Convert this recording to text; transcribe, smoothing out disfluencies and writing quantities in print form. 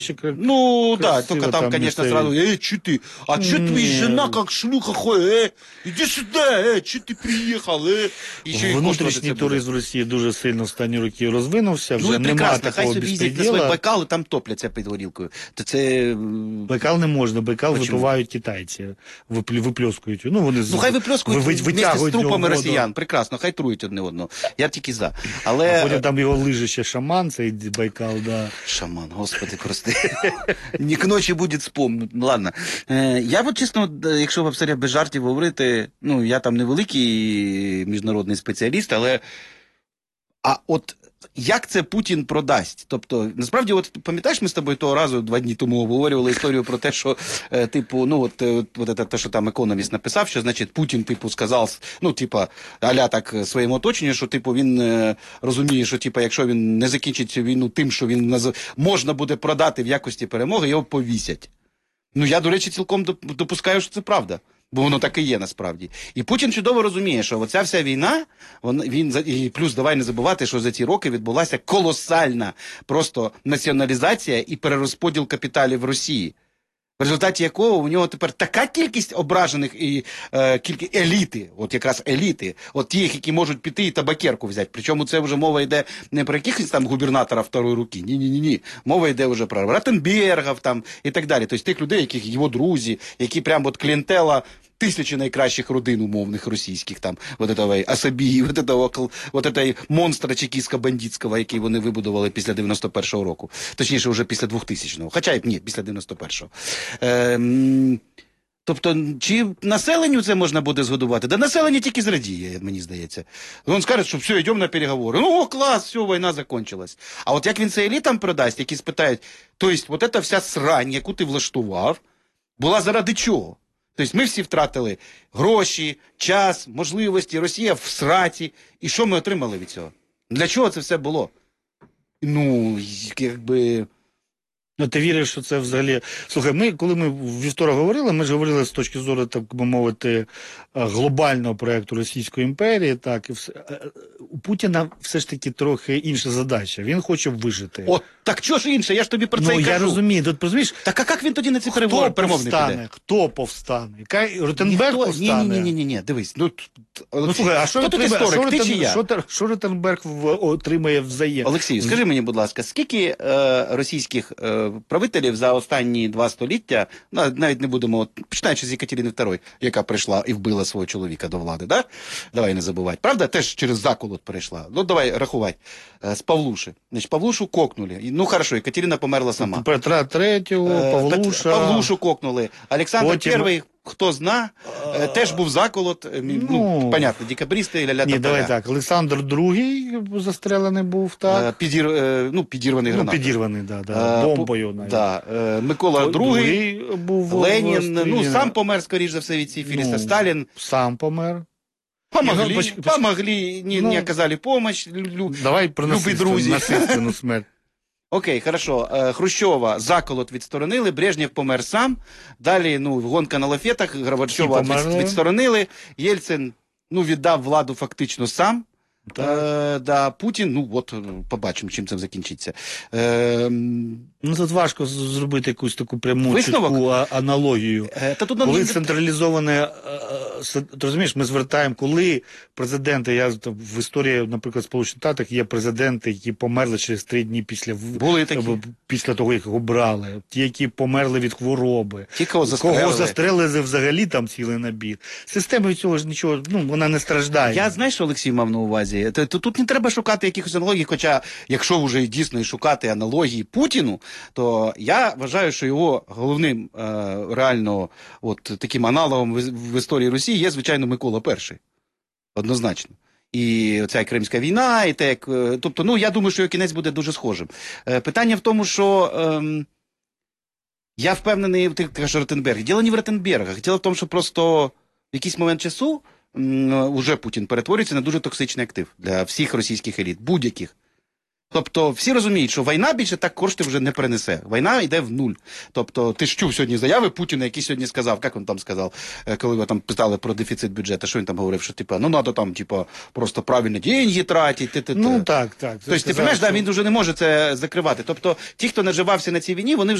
Ну, да, только там, там конечно, місцеві. сразу, что ты? А что твоя жена как шлюха ходит? Иди сюда, что ты приехал, І ще й коштувати Внутрішній це буде. туризм в Росії дуже сильно останні роки розвинувся, вже Ну і нема прекрасно, хай такого собі їздять на свій безпреділа. Байкал і там топляться під горілкою. То це... Байкал не можна, Байкал Почему? випивають китайці, випльоскують. Ну, вони Ну хай випльоскують вместе з витягують трупами воду. росіян, прекрасно, хай трують одне одного. Я тільки за. А Але... потім там його лиже ще шаман, цей Байкал, да. Шаман, господи, прости. Не к ночі буде спомню. Ладно. Я от чесно, якщо взагалі без жартів говорити, ну, я там не великий міжнародний спеціаліст, але а от як це Путін продасть? Тобто, насправді, от пам'ятаєш, ми з тобою того разу 2 дні тому обговорювали історію про те, що, типу, ну, от те, що там економіст написав, що, значить, Путін, типу, сказав, ну, типа, аля так своєму оточенню, що, типу, він розуміє, що, типу, якщо він не закінчить цю війну тим, що він можна буде продати в якості перемоги, його повісять. Ну, я, до речі, цілком допускаю, що це правда. Бо воно так і є, насправді. І Путін чудово розуміє, що оця вся війна, і плюс давай не забувати, що за ці роки відбулася колосальна просто націоналізація і перерозподіл капіталів в Росії. В результаті якого у нього тепер така кількість ображених і кількість еліти, от якраз еліти, от тих, які можуть піти і табакерку взяти. Причому це вже мова йде не про якихось там губернатора второї руки, ні. Мова йде вже про Ротенбергів там і так далі. Тобто тих людей, яких його друзі, які прям от клієнтела тисячі найкращих родин умовних російських, там, вот этого Асабії, вот этого монстра чекістсько-бандитського, який вони вибудували після 91-го року. Точніше, вже після 2000-го. Хоча, ні, після 91-го. Тобто, чи населенню це можна буде згодувати? Да населення тільки зрадіє, мені здається. Він скаже, що все, йдемо на переговори. Ну, о, клас, все, війна закончилась. А от як він це елітам продасть, які спитають, тобто, от ця вся срань, яку ти влаштував, була заради чого? Тобто ми всі втратили гроші, час, можливості, Росія в сраці. І що ми отримали від цього? Для чого це все було? Ну, якби... Ну, ти віриш, що це взагалі... Слухай, коли ми в вівторок говорили, ми ж говорили з точки зору, так би мовити, глобального проєкту Російської імперії, так, і все. У Путіна все ж таки трохи інша задача. Він хоче вижити. От, так що ж інше? Я ж тобі про це і кажу. Ну, я розумію. Тут, розумієш, так а як він тоді на ці перемовини піде? Хто повстане? Ротенберг повстане? Ні, дивись. Ну, слухай, а що тут історик, ти чи я? Що Ротенберг отримає взаєм? Олексію, скажи мені, будь ласка, скільки російських правителів за останні 2 століття, навіть не будемо, починаючи з Екатерини II, яка прийшла і вбила свого чоловіка до влади, да? Давай не забувати. Правда? Теж через заколот перейшла. Ну, давай рахувати. З Павлуші. Значить, Павлушу кокнули. Ну, хорошо, Екатерина померла сама. Петра III, Павлуша. Павлушу кокнули. Олександр I, хто зна, теж був заколот. Ну, понятно, декабристи і ля-ля-та-та. Ні, давай так. Олександр II застрелений був, так? Підірваний гранатою. Підірваний, да. Бомбою навіть. Да. Микола II був Ленін, ну, сам помер, скоріш за все, від сифіліса. Сталін. Сам помер. Помогли, не оказали помощь. Давай про насильственну смерть. Окей, хорошо. Хрущова заколот відсторонили, Брежнєв помер сам. Далі, гонка на лафетах, Горбачова відсторонили. Єльцин, віддав владу фактично сам. Путін, от побачимо, чим це закінчиться. Тут важко зробити якусь таку пряму чітку аналогію. Коли централізоване, розумієш, ми звертаємо, коли президенти, в історії, наприклад, Сполучених Штатів є президенти, які померли через 3 дні після того, як їх обрали. Ті, які померли від хвороби. Ті, кого застрелили взагалі там цілий набір. Система від цього ж нічого, вона не страждає. Я, знаєш, що Олексій мав на увазі? Тут не треба шукати якихось аналогій, хоча, якщо вже дійсно шукати аналогії Путіну, то я вважаю, що його головним реально таким аналогом в історії Росії є, звичайно, Микола І. Однозначно. І оця Кримська війна, і те, як... Тобто, я думаю, що його кінець буде дуже схожим. Питання в тому, що я впевнений, ти кажеш Ротенберг. Діло не в Ротенбергах. Діло в тому, що просто в якийсь момент часу уже Путін перетворюється на дуже токсичний актив для всіх російських еліт, будь-яких. Тобто всі розуміють, що війна більше так кошти вже не принесе. Війна йде в нуль. Тобто ти ж чув сьогодні заяви Путіна, який сьогодні сказав, як він там сказав, коли ви там питали про дефіцит бюджету, що він там говорив, що типа, ну треба там типа просто правильно деньги тратити. Ну так. Тобто ти розумієш, да, він вже не може це закривати. Тобто ті, хто наживався на цій війні, вони вже